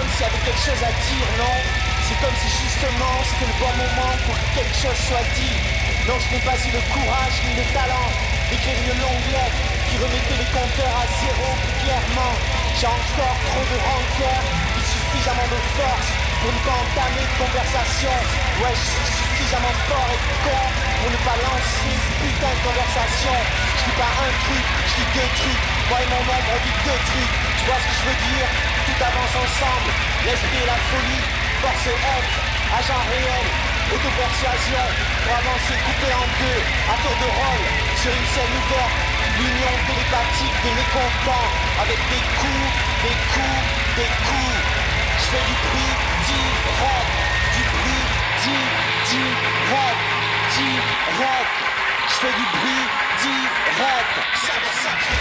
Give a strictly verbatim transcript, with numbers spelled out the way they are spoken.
comme s'il y avait quelque chose à dire, non? C'est comme si justement c'était le bon moment pour que quelque chose soit dit. Non, je n'ai pas eu le courage ni le talent d'écrire une longue lettre qui remettait les compteurs à zéro plus clairement. J'ai encore trop de rancœur et suffisamment de force pour ne pas entamer de conversation. Ouais, je suis suffisamment fort et con pour ne pas lancer une putain de conversation. Je dis pas un truc, je dis deux trucs. Moi et mon ombre on dit deux trucs. Tu vois ce que je veux dire? Tout avance ensemble, l'esprit et la folie. Force F, agent réel, auto-persuasion, pour avancer coupé en deux, à tour de rôle, sur une scène ouverte, l'union télépathique des mécontents, avec des coups, des coups, des coups. Je fais du bruit direct, du bruit di, direct, direct. Je fais du bruit direct.